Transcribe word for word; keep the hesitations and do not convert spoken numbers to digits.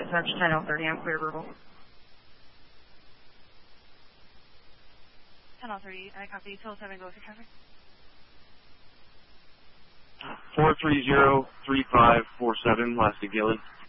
dispatch ten oh thirty, I'm clear verbal. ten oh thirty, I copy. two oh seven, go for traffic. four three zero three five four seven, last to Gilly.